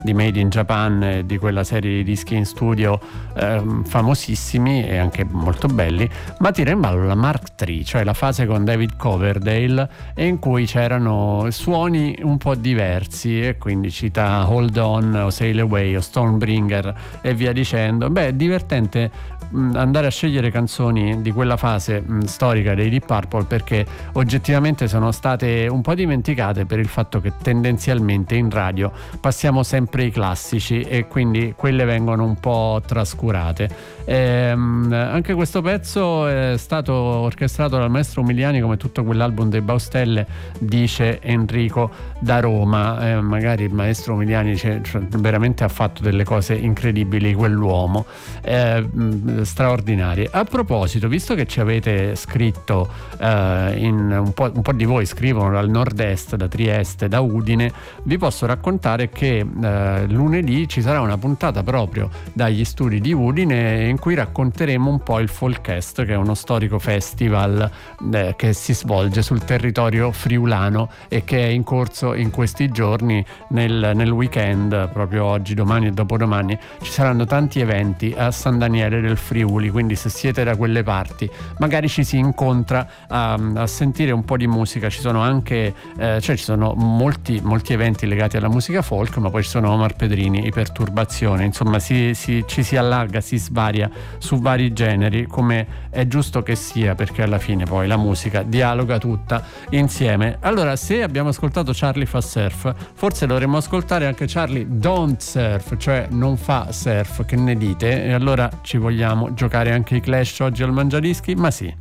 di Made in Japan, di quella serie di dischi in studio famosissimi e anche molto belli, ma tira in ballo la Mark III, cioè la fase con David Coverdale, e in cui c'erano suoni un po' diversi, e quindi cita Hold On o Sail Away o Stonebringer e via dicendo. Beh, è divertente andare a scegliere canzoni di quella fase storica dei Deep Purple, perché oggettivamente sono state un po' dimenticate per il fatto che tendenzialmente in radio passiamo sempre i classici e quindi quelle vengono un po' trascurate. Anche questo pezzo è stato orchestrato dal maestro Umiliani, come tutto quell'album dei Baustelle, dice Enrico da Roma. Magari il maestro Umiliani veramente ha fatto delle cose incredibili, quell'uomo, straordinarie. A proposito, visto che ci avete scritto, un po' di voi scrivono dal nord-est, da Trieste, da Udine, vi posso raccontare che lunedì ci sarà una puntata proprio dagli studi di Udine in cui racconteremo un po' il Folkfest, che è uno storico festival che si svolge sul territorio friulano e che è in corso in questi giorni. Nel weekend, proprio oggi, domani e dopodomani, ci saranno tanti eventi a San Daniele del Friuli, quindi se siete da quelle parti magari ci si incontra a sentire un po' di musica. Ci sono anche ci sono molti eventi legati alla musica folk, ma poi ci sono Omar Pedrini, I Perturbazione, insomma ci si allarga, si svaria su vari generi, come è giusto che sia, perché alla fine poi la musica dialoga tutta insieme. Allora, se abbiamo ascoltato Charlie fa surf, forse dovremmo ascoltare anche Charlie don't surf, cioè non fa surf. Che ne dite? E allora ci vogliamo giocare anche i Clash oggi al Mangiadischi? Ma sì.